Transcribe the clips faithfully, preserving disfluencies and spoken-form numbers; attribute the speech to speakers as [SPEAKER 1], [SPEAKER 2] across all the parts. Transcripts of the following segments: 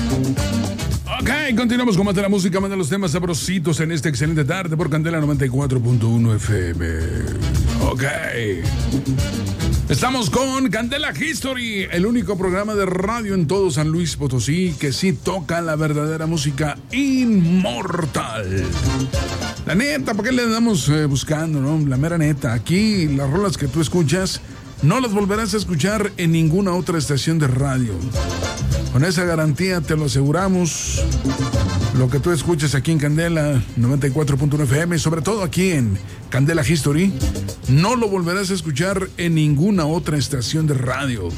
[SPEAKER 1] Ok, continuamos con más de la música, más de los temas sabrositos en esta excelente tarde por Candela noventa y cuatro punto uno F M. Ok. Estamos con Candela History, el único programa de radio en todo San Luis Potosí que sí toca la verdadera música inmortal. La neta, ¿por qué le andamos eh, buscando, no? La mera neta. Aquí las rolas que tú escuchas no las volverás a escuchar en ninguna otra estación de radio. Con esa garantía te lo aseguramos. Lo que tú escuches aquí en Candela noventa y cuatro punto uno F M, sobre todo aquí en Candela History, no lo volverás a escuchar en ninguna otra estación de radio.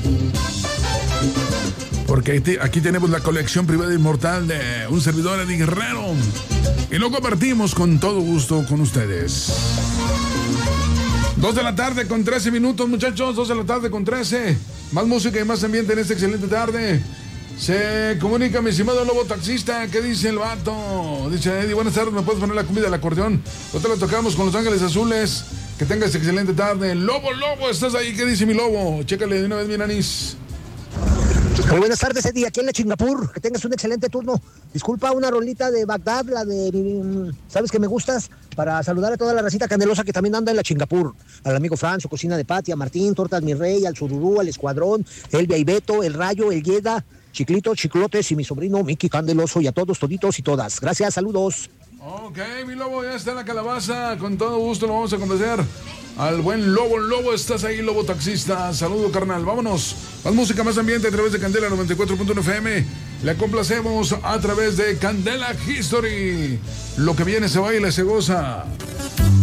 [SPEAKER 1] Porque aquí tenemos la colección privada inmortal de un servidor, Eddie Guerrero, y lo compartimos con todo gusto con ustedes. Dos de la tarde con trece minutos, muchachos. Dos de la tarde con trece. Más música y más ambiente en esta excelente tarde. Se comunica mi estimado Lobo Taxista. ¿Qué dice el vato? Dice Eddie, buenas tardes, ¿me puedes poner la cumbia del acordeón? Nosotros la tocamos con Los Ángeles Azules. Que tengas excelente tarde. Lobo, Lobo, ¿estás ahí? ¿Qué dice mi Lobo? Chécale de una vez, mi nanis.
[SPEAKER 2] Muy buenas tardes, Eddie, aquí en la Chingapur. Que tengas un excelente turno. Disculpa, una rolita de Bagdad, la de... ¿Sabes que me gustas? Para saludar a toda la racita candelosa que también anda en la Chingapur. Al amigo Franzo, Cocina de Patia, Martín, Tortas Mi Rey, al Sururú, al Escuadrón, Elvia y Beto, el Rayo, el Yeda, Chiclitos, Chiclotes y mi sobrino Miki Candeloso y a todos, toditos y todas. Gracias, saludos.
[SPEAKER 1] Ok, mi Lobo, ya está en la calabaza. Con todo gusto lo vamos a complacer. Al buen Lobo, Lobo, estás ahí, Lobo Taxista. Saludo, carnal. Vámonos. Más música, más ambiente a través de Candela noventa y cuatro punto uno F M. Le complacemos a través de Candela History. Lo que viene se baila, se goza.